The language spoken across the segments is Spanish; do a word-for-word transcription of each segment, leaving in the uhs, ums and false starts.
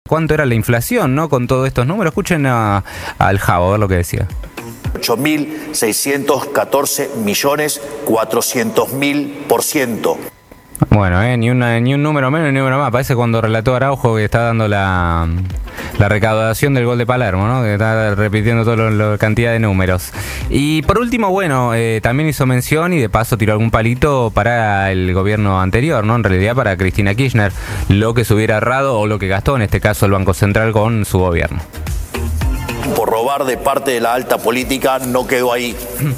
¿Cuánto era la inflación, no? Con todos estos números. Escuchen a, al Javo, a ver lo que decía. ocho mil seiscientos catorce millones cuatrocientos mil por ciento. Bueno, eh, ni, una, ni un número menos ni un número más. Parece cuando relató Araujo que está dando la, la recaudación del gol de Palermo, ¿no? Que está repitiendo toda la cantidad de números. Y por último, bueno, eh, también hizo mención y de paso tiró algún palito para el gobierno anterior, ¿no? En realidad para Cristina Kirchner, lo que se hubiera ahorrado o lo que gastó, en este caso el Banco Central con su gobierno. Por robar de parte de la alta política no quedó ahí.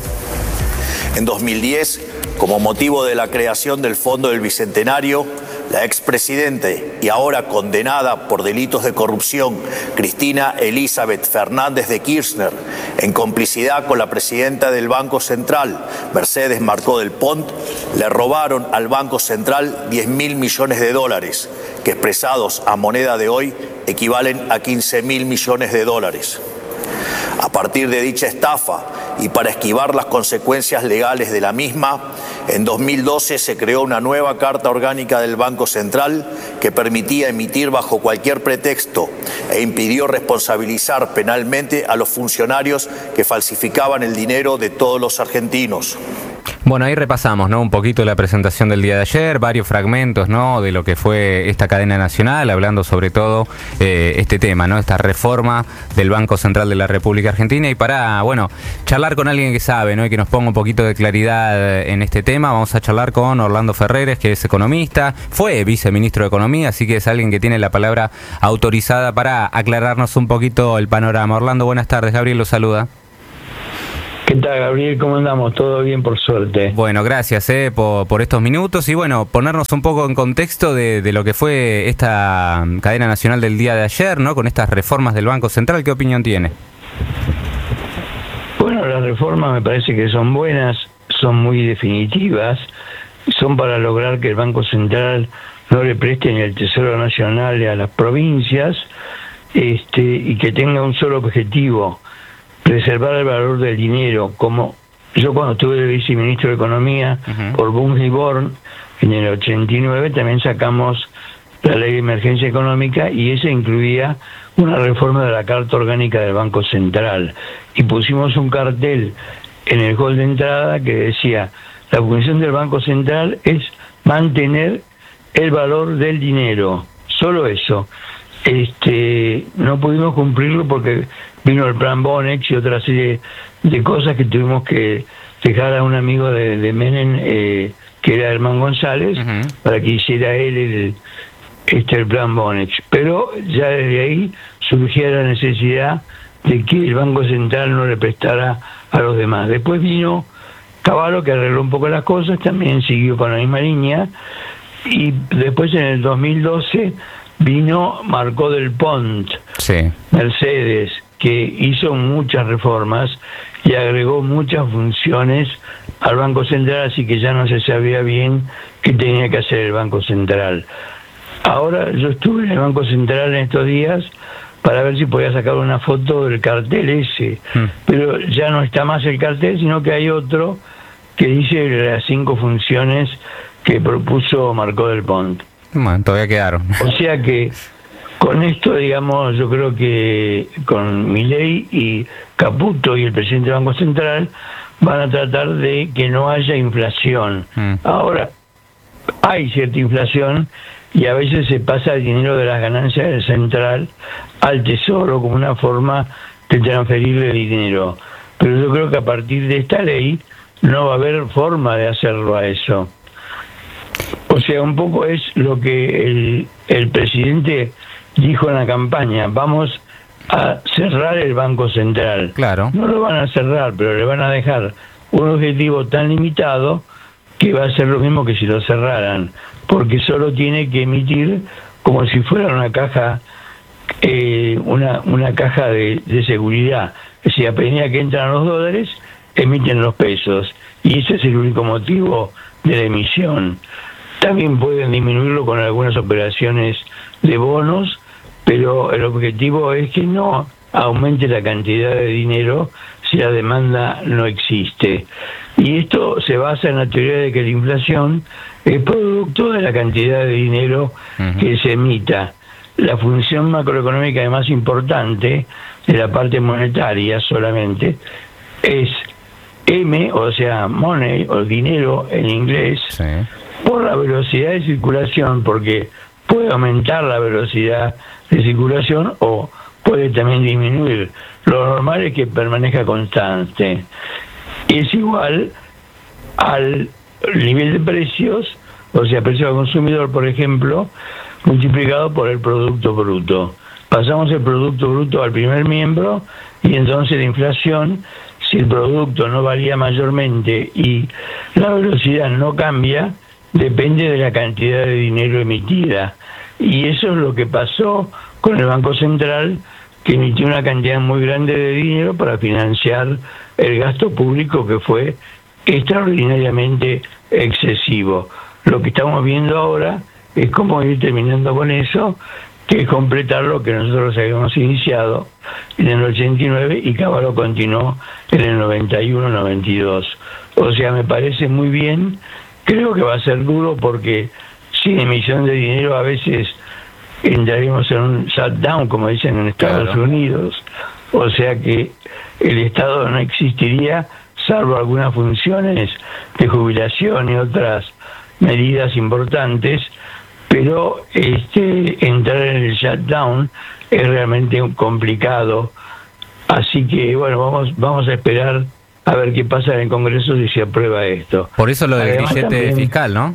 En dos mil diez, como motivo de la creación del Fondo del Bicentenario, la expresidente y ahora condenada por delitos de corrupción, Cristina Elizabeth Fernández de Kirchner, en complicidad con la presidenta del Banco Central, Mercedes Marcó del Pont, le robaron al Banco Central diez mil millones de dólares, que expresados a moneda de hoy equivalen a quince mil millones de dólares. A partir de dicha estafa y para esquivar las consecuencias legales de la misma, en dos mil doce se creó una nueva Carta Orgánica del Banco Central que permitía emitir bajo cualquier pretexto e impidió responsabilizar penalmente a los funcionarios que falsificaban el dinero de todos los argentinos. Bueno, ahí repasamos, ¿no? Un poquito la presentación del día de ayer, varios fragmentos, ¿no? De lo que fue esta cadena nacional, hablando sobre todo eh, este tema, ¿no? Esta reforma del Banco Central de la República Argentina. Y para, bueno, charlar con alguien que sabe, ¿no? Y que nos ponga un poquito de claridad en este tema, vamos a charlar con Orlando Ferreres, que es economista, fue viceministro de Economía, así que es alguien que tiene la palabra autorizada para aclararnos un poquito el panorama. Orlando, buenas tardes, Gabriel lo saluda. ¿Qué tal, Gabriel? ¿Cómo andamos? ¿Todo bien, por suerte? Bueno, gracias eh, por, por estos minutos y bueno, ponernos un poco en contexto de, de lo que fue esta cadena nacional del día de ayer, ¿no? Con estas reformas del Banco Central, ¿qué opinión tiene? Bueno, las reformas me parece que son buenas, son muy definitivas, son para lograr que el Banco Central no le preste ni el Tesoro Nacional a las provincias este, y que tenga un solo objetivo: preservar el valor del dinero. Como yo cuando estuve de viceministro de Economía uh-huh. por Bunge Born en el ochenta y nueve también sacamos la ley de emergencia económica y esa incluía una reforma de la Carta Orgánica del Banco Central y pusimos un cartel en el hall de entrada que decía: la función del Banco Central es mantener el valor del dinero, solo eso. Este, no pudimos cumplirlo porque vino el plan Bonex y otra serie de cosas que tuvimos que dejar a un amigo de, de Menem, eh, que era Herman González, uh-huh. para que hiciera él el, este, el plan Bonex. Pero ya desde ahí surgía la necesidad de que el Banco Central no le prestara a los demás. Después vino Cavallo, que arregló un poco las cosas, también siguió con la misma línea, y después en el dos mil doce vino Marcó del Pont, sí. Mercedes, que hizo muchas reformas y agregó muchas funciones al Banco Central, así que ya no se sabía bien qué tenía que hacer el Banco Central. Ahora yo estuve en el Banco Central en estos días para ver si podía sacar una foto del cartel ese, mm. pero ya no está más el cartel, sino que hay otro que dice las cinco funciones que propuso Marcó del Pont. Bueno, todavía quedaron. O sea que con esto, digamos, yo creo que con Milei y Caputo y el presidente del Banco Central van a tratar de que no haya inflación. Mm. Ahora, hay cierta inflación y a veces se pasa el dinero de las ganancias del central al tesoro como una forma de transferirle el dinero. Pero yo creo que a partir de esta ley no va a haber forma de hacerlo a eso. O sea, un poco es lo que el, el presidente dijo en la campaña: vamos a cerrar el Banco Central. Claro. No lo van a cerrar, pero le van a dejar un objetivo tan limitado que va a ser lo mismo que si lo cerraran, porque solo tiene que emitir como si fuera una caja, eh, una una caja de, de seguridad. Es decir, a medida que entran los dólares, emiten los pesos, y ese es el único motivo de la emisión. También pueden disminuirlo con algunas operaciones de bonos, pero el objetivo es que no aumente la cantidad de dinero si la demanda no existe. Y esto se basa en la teoría de que la inflación es producto de la cantidad de dinero uh-huh. que se emita. la función macroeconómica más importante de la parte monetaria solamente es M, o sea, money, o dinero en inglés, sí, por la velocidad de circulación, porque puede aumentar la velocidad de circulación o puede también disminuir. Lo normal es que permanezca constante. Es igual al nivel de precios, o sea, precio al consumidor, por ejemplo, multiplicado por el Producto Bruto. Pasamos el Producto Bruto al primer miembro y entonces la inflación, si el producto no varía mayormente y la velocidad no cambia, depende de la cantidad de dinero emitida. Y eso es lo que pasó con el Banco Central, que emitió una cantidad muy grande de dinero para financiar el gasto público, que fue extraordinariamente excesivo. Lo que estamos viendo ahora es cómo ir terminando con eso, que es completar lo que nosotros habíamos iniciado en el ochenta y nueve y Cavallo continuó en el noventa y uno noventa y dos. O sea, me parece muy bien. Creo que va a ser duro porque sin emisión de dinero a veces entraremos en un shutdown, como dicen en Estados claro. Unidos. O sea que el Estado no existiría, salvo algunas funciones de jubilación y otras medidas importantes, pero este entrar en el shutdown es realmente complicado. Así que bueno, vamos vamos a esperar a ver qué pasa en el Congreso si se aprueba esto. Por eso lo del Además, grillete también, fiscal, ¿no?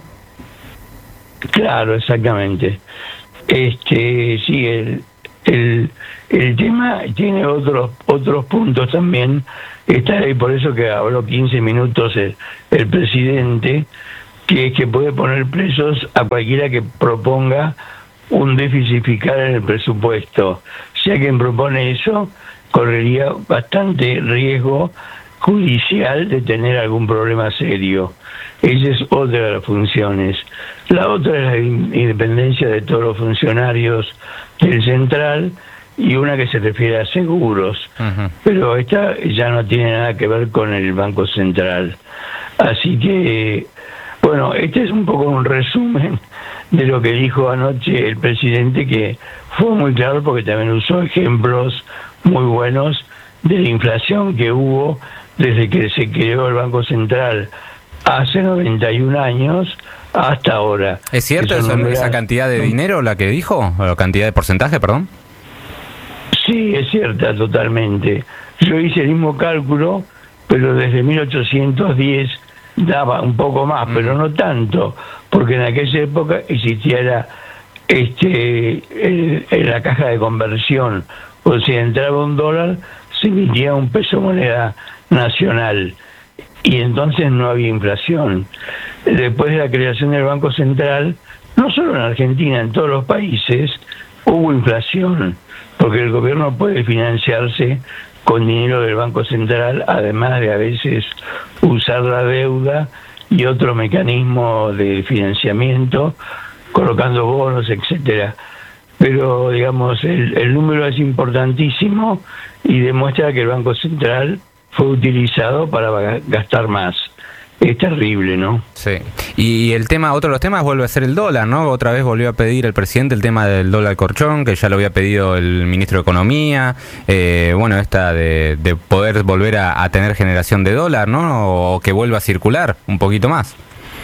Claro, exactamente. Este, sí, el, el, el tema tiene otros otros puntos también. Está ahí, por eso que habló quince minutos el, el presidente, que es que puede poner presos a cualquiera que proponga un déficit fiscal en el presupuesto. Si alguien propone eso, correría bastante riesgo judicial de tener algún problema serio. Esa es otra de las funciones. La otra es la independencia de todos los funcionarios del central y una que se refiere a seguros. Uh-huh. Pero esta ya no tiene nada que ver con el Banco Central. Así que, bueno, este es un poco un resumen de lo que dijo anoche el presidente, que fue muy claro porque también usó ejemplos muy buenos de la inflación que hubo desde que se creó el Banco Central hace noventa y un años hasta ahora. ¿Es cierto eso, esa, esa cantidad de dinero, la que dijo? ¿O la cantidad de porcentaje, perdón? Sí, es cierta totalmente. Yo hice el mismo cálculo, pero desde mil ochocientos diez daba un poco más, mm. pero no tanto, porque en aquella época existía la, este, el, el, la caja de conversión. O sea, entraba un dólar, se emitía un peso moneda nacional. Y entonces no había inflación. Después de la creación del Banco Central, no solo en Argentina, en todos los países, hubo inflación, porque el gobierno puede financiarse con dinero del Banco Central, además de a veces usar la deuda y otro mecanismo de financiamiento, colocando bonos, etcétera. Pero, digamos, el, el número es importantísimo y demuestra que el Banco Central fue utilizado para gastar más. Es terrible, ¿no? Sí. Y el tema, otro de los temas vuelve a ser el dólar, ¿no? Otra vez volvió a pedir el presidente el tema del dólar colchón, que ya lo había pedido el ministro de Economía. Eh, bueno, esta de, de poder volver a, a tener generación de dólar, ¿no? O que vuelva a circular un poquito más.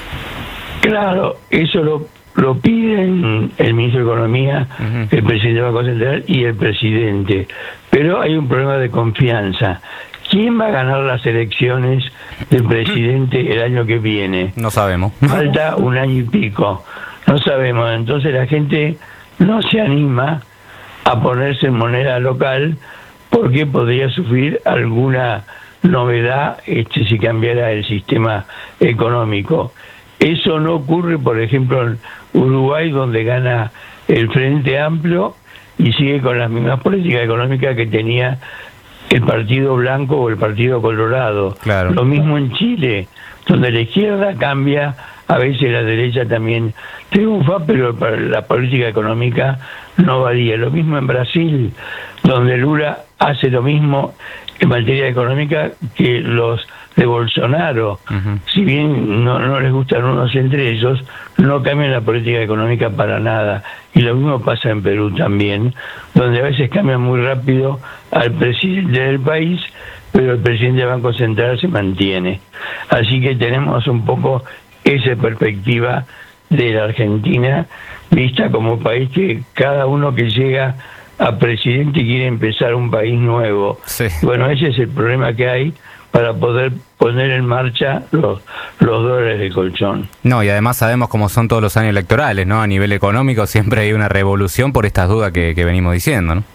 Claro, eso lo, lo piden el ministro de Economía, uh-huh. el presidente del Banco Central y el presidente. Pero hay un problema de confianza. ¿Quién va a ganar las elecciones del presidente el año que viene? No sabemos. Falta un año y pico. No sabemos. Entonces la gente no se anima a ponerse en moneda local porque podría sufrir alguna novedad este, si cambiara el sistema económico. Eso no ocurre, por ejemplo, en Uruguay, donde gana el Frente Amplio y sigue con las mismas políticas económicas que tenía el Partido Blanco o el Partido Colorado. Claro. Lo mismo en Chile, donde la izquierda cambia, a veces la derecha también triunfa, pero la política económica no varía. Lo mismo en Brasil, donde Lula hace lo mismo en materia económica que los de Bolsonaro. Uh-huh. Si bien no, no les gustan unos entre ellos, no cambian la política económica para nada. Y lo mismo pasa en Perú también, donde a veces cambian muy rápido al presidente del país, pero el presidente del Banco Central se mantiene. Así que tenemos un poco esa perspectiva de la Argentina, vista como un país que cada uno que llega a presidente quiere empezar un país nuevo. Sí. Bueno, ese es el problema que hay para poder poner en marcha los, los dólares de colchón. No, y además sabemos cómo son todos los años electorales, ¿no? A nivel económico siempre hay una revolución por estas dudas que, que venimos diciendo, ¿no?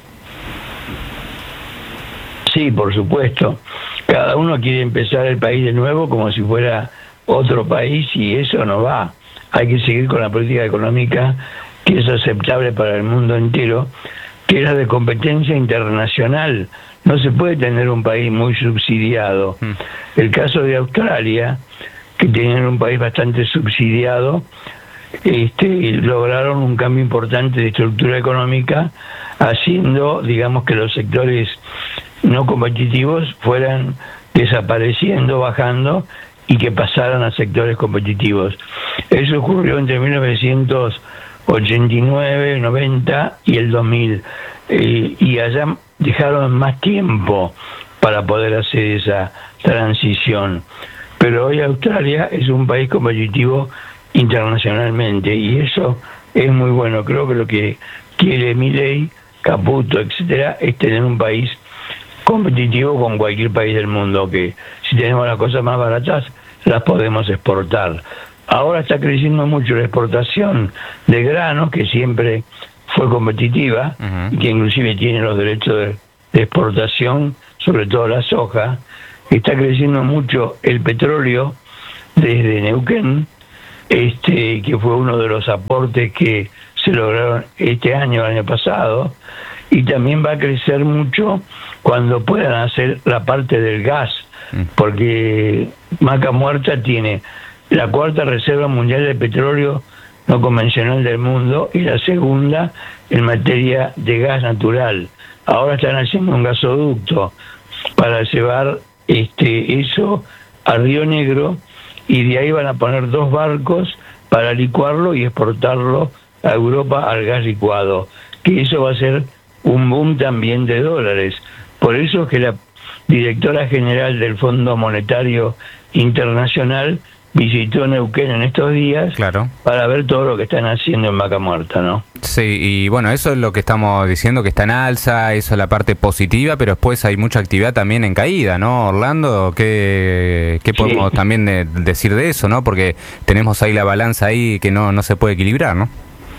Sí, por supuesto. Cada uno quiere empezar el país de nuevo como si fuera otro país y eso no va. Hay que seguir con la política económica que es aceptable para el mundo entero, que es la de competencia internacional. No se puede tener un país muy subsidiado. Mm. El caso de Australia, que tenían un país bastante subsidiado, este, lograron un cambio importante de estructura económica, haciendo, digamos, que los sectores no competitivos fueran desapareciendo, bajando, y que pasaran a sectores competitivos. Eso ocurrió entre mil novecientos ochenta y nueve, noventa y el dos mil. Eh, y allá dejaron más tiempo para poder hacer esa transición. Pero hoy Australia es un país competitivo internacionalmente y eso es muy bueno. Creo que lo que quiere Milei, Caputo, etcétera, es tener un país competitivo con cualquier país del mundo, que si tenemos las cosas más baratas las podemos exportar. Ahora está creciendo mucho la exportación de granos, que siempre fue competitiva, uh-huh. y que inclusive tiene los derechos de, de exportación, sobre todo la soja. Está creciendo mucho el petróleo desde Neuquén, este que fue uno de los aportes que se lograron este año, el año pasado, y también va a crecer mucho cuando puedan hacer la parte del gas, porque Vaca Muerta tiene la cuarta reserva mundial de petróleo no convencional del mundo y la segunda en materia de gas natural. Ahora están haciendo un gasoducto para llevar este eso a Río Negro y de ahí van a poner dos barcos para licuarlo y exportarlo a Europa al gas licuado, que eso va a ser un boom también de dólares. Por eso es que la directora general del Fondo Monetario Internacional visitó Neuquén en estos días, claro, para ver todo lo que están haciendo en Vaca Muerta, ¿no? Sí, y bueno, eso es lo que estamos diciendo, que está en alza, eso es la parte positiva, pero después hay mucha actividad también en caída, ¿no, Orlando? ¿Qué, qué podemos sí. también de, decir de eso, no? Porque tenemos ahí la balanza ahí que no, no se puede equilibrar, ¿no?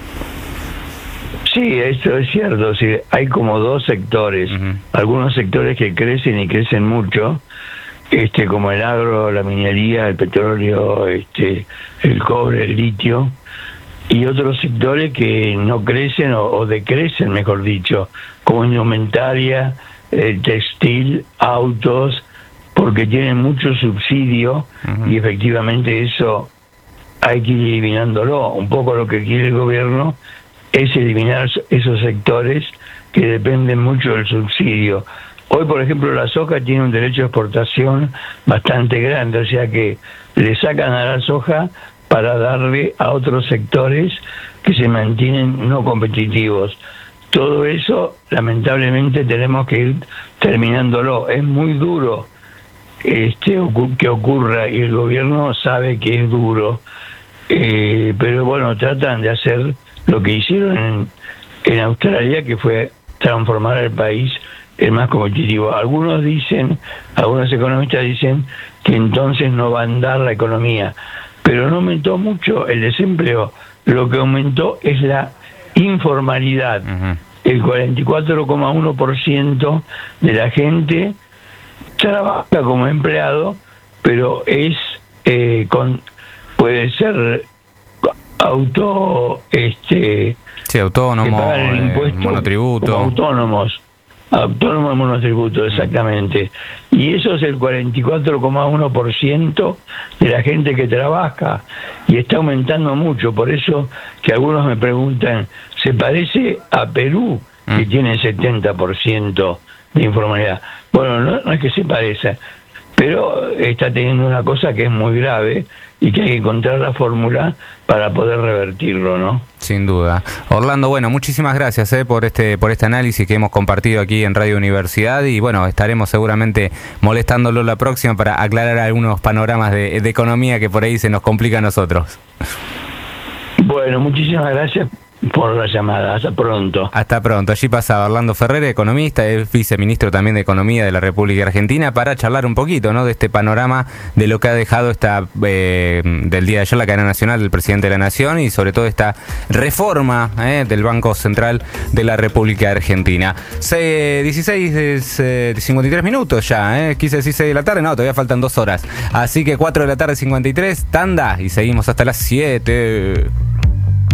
Sí, eso es cierto. Sí, hay como dos sectores. Uh-huh. Algunos sectores que crecen y crecen mucho, este, como el agro, la minería, el petróleo, este, el cobre, el litio, y otros sectores que no crecen o, o decrecen, mejor dicho, como indumentaria, el textil, autos, porque tienen mucho subsidio. Uh-huh. Y efectivamente eso hay que ir eliminándolo. Un poco lo que quiere el gobierno es eliminar esos sectores que dependen mucho del subsidio. Hoy, por ejemplo, la soja tiene un derecho de exportación bastante grande, o sea que le sacan a la soja para darle a otros sectores que se mantienen no competitivos. Todo eso, lamentablemente, tenemos que ir terminándolo. Es muy duro este que ocurra y el gobierno sabe que es duro, eh, pero bueno, tratan de hacer lo que hicieron en, en Australia, que fue transformar el país en más competitivo. Algunos dicen, algunos economistas dicen que entonces no va a andar la economía, pero no aumentó mucho el desempleo. Lo que aumentó es la informalidad. Uh-huh. El cuarenta y cuatro coma uno por ciento de la gente trabaja como empleado, pero es eh, con puede ser auto este sí, autónomo, el impuesto, eh, monotributo, como autónomos autónomos de monotributo, exactamente. Y eso es el cuarenta y cuatro coma uno por ciento de la gente que trabaja y está aumentando mucho. Por eso que algunos me preguntan, ¿se parece a Perú, que mm. tiene setenta por ciento de informalidad? Bueno, no, no es que se parezca, pero está teniendo una cosa que es muy grave y que hay que encontrar la fórmula para poder revertirlo, ¿no? Sin duda. Orlando, bueno, muchísimas gracias eh, por este por este análisis que hemos compartido aquí en Radio Universidad y bueno, estaremos seguramente molestándolo la próxima para aclarar algunos panoramas de, de economía que por ahí se nos complica a nosotros. Bueno, muchísimas gracias por la llamada. Hasta pronto. Hasta pronto. Allí pasaba Orlando Ferrer, economista, es viceministro también de Economía de la República Argentina, para charlar un poquito, ¿no?, de este panorama de lo que ha dejado esta eh, del día de ayer la cadena nacional del presidente de la Nación y sobre todo esta reforma eh, del Banco Central de la República Argentina. Se, dieciséis, eh, cincuenta y tres minutos ya, eh, quise decir seis de la tarde, no, todavía faltan dos horas. Así que cuatro de la tarde, cincuenta y tres, tanda y seguimos hasta las siete.